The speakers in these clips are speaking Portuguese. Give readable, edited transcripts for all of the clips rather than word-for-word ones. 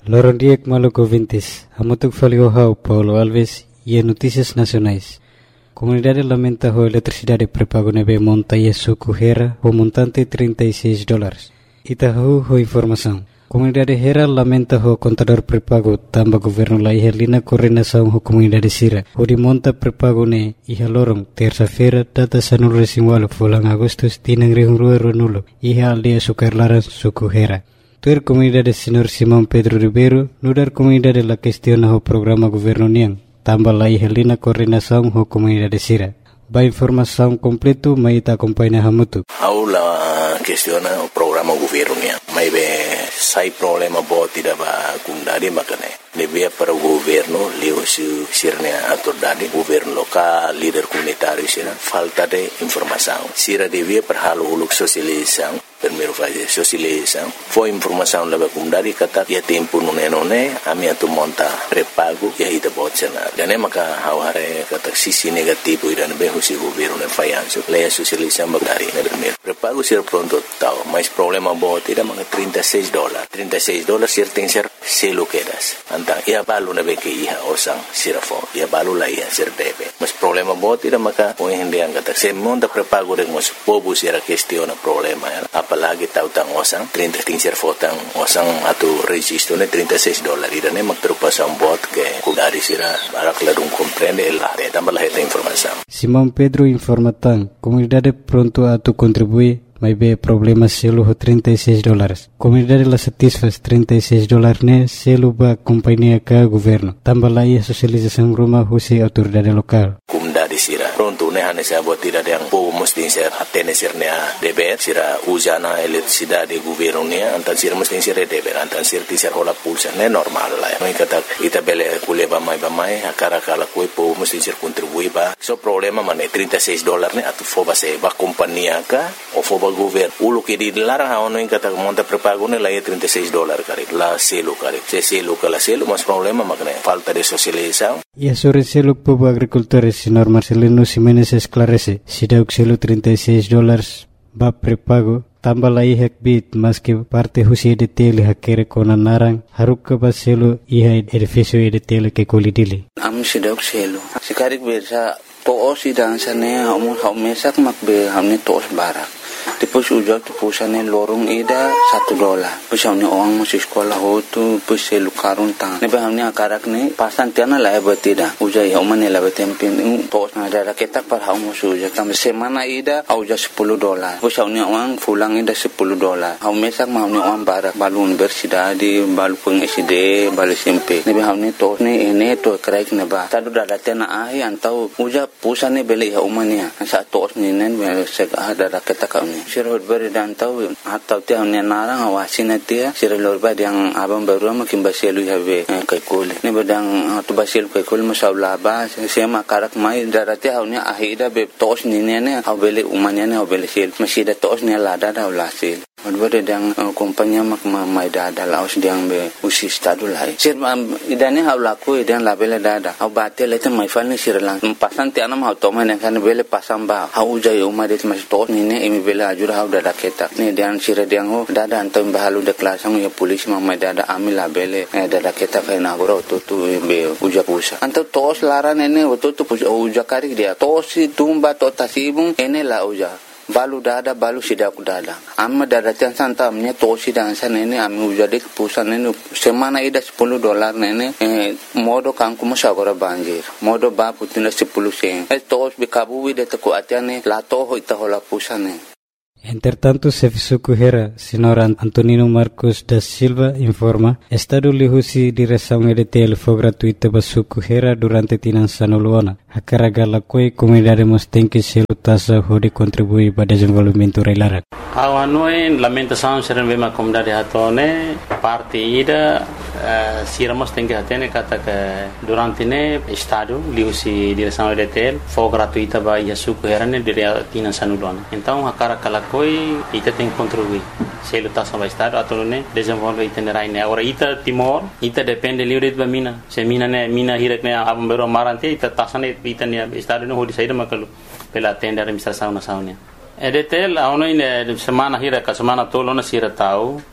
Lorondiek Maluco Vintis, Hamutuk Faliohau, Paulo Alves e Notícias Nacionais. Comunidade lamenta a eletricidade pré-pago nebe monta e suco Hera, o montante $36. Itahu ho informação. Comunidade Hera lamenta o contador pré-pago tamba governo la ihelina coordenação ho comunidade Sira. O de monta pré-pago ne iha lorong terça-feira data sanul resimwalo fulang Agustus tinang rihungrua ronulo iha aldea Sucarlaran suco Hera. Tuer comunidade Senhor Simão Pedro Ribeiro, nudar comunidade la questiona o programa governo niang, tamba la ihelina coordenação ho comunidade Sira. Ba informação completo maita acompanha hamutu. Aula questiona o programa governo niang. Mai be sai problema boti da ba kundari makane. Devia para o governo, leu sirne autoridade, governo local, líder comunitário, falta de informação. Sira devia para halo uluk socialização, primeiro fazer socialização. Foi informação leva comunidade kata ia tempo nune a minha tu monta pré-pago e aí da botcena. Dane maka haware kata sisi negativo irane be husi governo ne fayanso. Leia socialização bagari ne primeiro. Pré-pago sir pronto tal, mas problema boti da maka $36. $36 sir tem ser selo quedas. Então, ia balu na beke iha osang sirafo, ia balu la iha sir debe. Mas problema boti da maka o hindi ang kata. Se monta pré-pago de mas povo sira questiona problema. Apalagi tautang osang 30 ting sir fotang osang atu registro ne $36. Ira ne magtrupasan bot ke kudari sira barak ladung comprende la de tambah la informação. Simão Pedro informa tan, comunidade pronto a tu contribuir. Mas be problema selo ho $36. Comunidade la satisfaz $36 ne selo ba companhia ka governo. Tamba la ia socialização rumah husi autoridade local. Comunidade sira pronto ne hane sa bot tira yang po mustin ser atene sir ne deber sira usana eletricidade governo ne antan sir mustin sir deber antan sir ti sir hola pulsa ne normal la. Mai kata ita bele kule ba mai akara kala ko po mustin sir contribui ba. So problema mane $36 ne atu foba se ba companhia ka o foba governo ulo que dilarang haono in kata monta pré-pago ne la $36 kare la selo kare se selo kala selo mas problema makne falta de socialização. E sobre selo povo agricultores senhor Marcelino Ximenes esclarece si dauk selo $36 ba pré-pago tamba la ihak bit mas que parte husi de tele hakere kona narang haruk ba selo iha edifício de tele que kolidili am si dauk selo sikarik bersa to si dan sane hamu mesak makbe hamne tos barak. Depois ujak tu pusane lorong ida $1. Pus hamne orang masih sekolah hotu pus selu karun tang. Nebe hamne akarak ne pasan tiana la batida. Ujai hamne la batempin tos na ada ketak par hamu ujak tam semana ida auja $10. Pus hamne orang fulang ida $10. Ham mesak hamne orang barak balun bersida di balu peng SD balu SMP. Nebe hamne tos ne ene to kraik ne ba. Tadu dada tiana ahi antau ujak pusane beli hamne sa tos ne nen sek ada ketak sirhot beri dan tahu atau tiang ni narang awasin dia sirlor bad yang abang baru makin basilu have kai kole ni badang tu basil kai kole masaula ba sema karak mai darate haunya ahida be tos ni ne habele umanya ne habele sil masida tos ni lada da ulasil Odbere dang kompanya mak mai dada laos diang be usi stadu lai. Sir idane haulaku idan labele dada. Au bate lete mai falni sirlang. Pasan ti anam hau toma ne kan bele pasam ba. Hau jai umadet mas to ni ne emi bele ajur hau dada keta. Ne diang sir diang ho dada antam bahalu de klasang ya polisi mai dada amil labele dada keta kai na goro to be uja pusa. Antam tos laran ene to uja kari dia. Tosi tumba to tasibung ene la uja. Balu dada balu sidak dada amma dada tian santa amnya tosi dan sana ini ami ujadik pusan ini semana ida $10 nene modo kangku masagora banjir modo ba putina 10 sen tos bikabu wide te ko atiane la to hoita hola pusane. Entretanto, Serviço Correira, Senhor Antonino Marcos da Silva informa, Estado lihusi direção EDTL foi gratuita para Correira durante Tinançano Luana. A carga la coi comunidade mostém que se lutassa de contribuir para o desenvolvimento reilara. Awanoi lamentação serem bem a comunidade hatone parte ida sira mostém que hatene kata que durante ne Estado lihusi direção EDTL foi gratuita para Yasu Correira ne dire Tinançano Luana. Então a carga la coi ita tem que contribuir. Se lutassa para Estado atau ne desenvolver itinerário ne. Agora ita Timor ita depende livre de mina. Se mina hirak ne abang baru marante ita tasane ita ne Estado ne hodi saída makalu pela tenda administração nacional. EDTL aonoi ne semana hira ka semana tolo na sira tau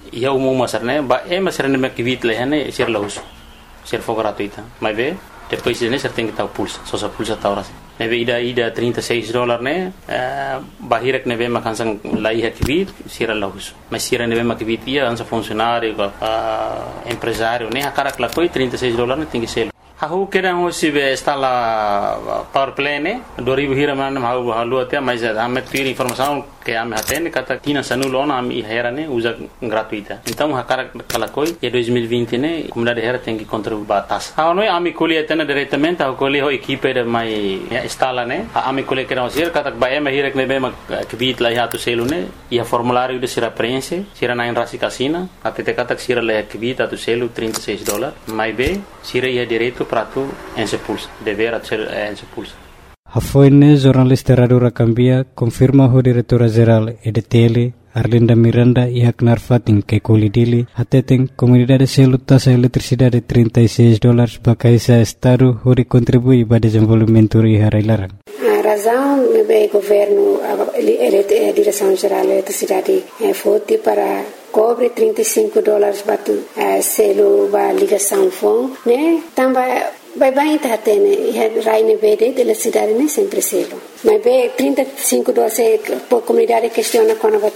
ia umum masarne ba masarne me kivit lehane sir lahus sir for gratuita mas be depois ne ser tem que estar pulsa só sa pulsa tá ora neve ida $36 ne bahirek neve makansang lai kivit sir lahus mas sir neve makivit ia ansa funcionário empresário ne akarak la foi $36 ne tem que ser Hahu kira hosi be stala power play ne 2000 hira manam halu atia mas ame ter informação que ame hatene kata tina sanulona ame hera ne usa gratuita então hakara kalakoi e 2020 ne comunidade hera tem que contribuir batas ha noi ame colhe tena diretamente ha colhe ho equipe de mai instala ne ame colhe kira hosi kata ba ame hira ne be ma kbit la hatu selu ne ia formulário de sira prense sira na rasi casina até kata sira la kbit atu selu $36 mai be sira ia direito para tu ensepulsa dever ser ensepulsa. A foine jornalista Radura Cambia confirma o diretora-geral EDTL Arlinda Miranda e Aknar Fatin que colidili até tem comunidade selo taxa eletricidade $36 para caisa estado onde contribui para desenvolvimento e harailaran. A razão do governo a direção geral da eletricidade foi para cobre $35 para selo para ligação phone, né? Também vai tá tendo raine verde de eletricidade né sempre selo. Mas be $35 por comunidade questiona quando vai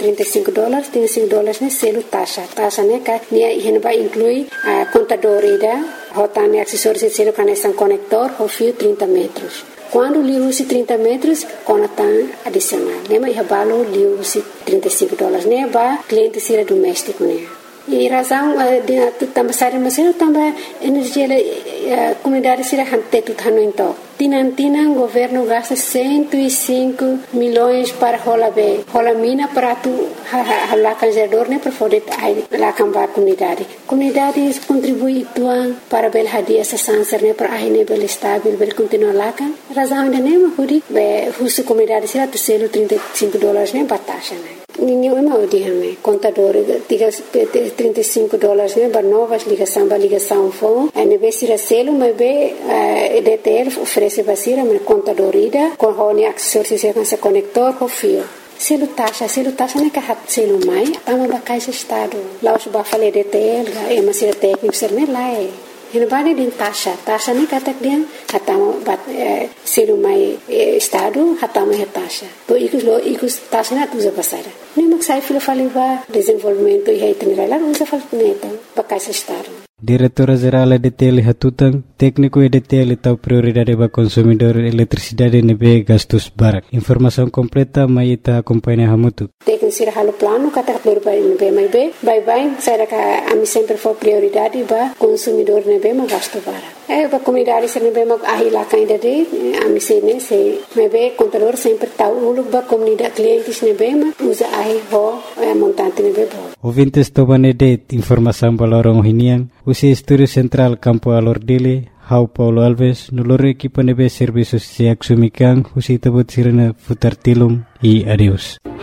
$35 né selo taxa né que vai incluir a contadora rotane acessórios selo conexão conector ou fio 30 metros. Quando liu-se 30 metros, conta adicional. Lembra que valor liu-se $35, né? Para cliente ser doméstico, né? E razão de também sair mas também energia comunidade será hante tudo então. Tinan governo gasta 105 milhões para rola mina para tu lá canjador né para poder lá cambar comunidade contribui tuan para bel hadia essa sanser né para aí bel estável bel continuar lá kan razão de né hudi be husu comunidade será tu selo $35 né batasha né ninguém mau dihame contador diga $35 né para novas ligação phone e be será selo mas be EDTL oferece basira mas contadorida com hone acessórios se conector com fio selo taxa né que hat selo mai tama bakais estado lá os ba fale EDTL e mas será técnico ser né lá Ele bane din taxa ni katak dia hatama bat selu mai estado hatama taxa. To ikus taxa na tuza pasara. Ni maksai filo faliba desenvolvimento e reitenera usa falpuneta bakais estado. Diretora-Geral EDTL Hatutang, técnico EDTL tahu prioridade para consumidor eletricidade nebe gastos barak. Informação completa mai ita acompanha hamutu. Técnico sira halo plano kata prioridade nebe mai be, bye saya ka ami sempre for prioridade para consumidor nebe ma gasto barak. Para comunidade sira nebe ma ahila kainda de ami sene se nebe contador sempre tahu uluk ba comunidade clientes nebe ma usa ahi ho montante nebe bo. Ouvintes tobane de informação balorong hiniang usi Estúdio Central Campo Alordile, Hau Paulo Alves, noloro equipa nebe serviços se axumikan, usi tabut sirena futar tilum e adeus.